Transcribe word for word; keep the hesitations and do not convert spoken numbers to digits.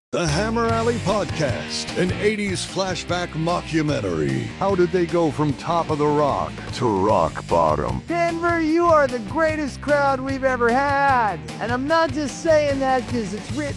The Hammer Alley Podcast, an eighties flashback mockumentary. How did they go from top of the rock to rock bottom? Denver, you are the greatest crowd we've ever had. And I'm not just saying that because it's written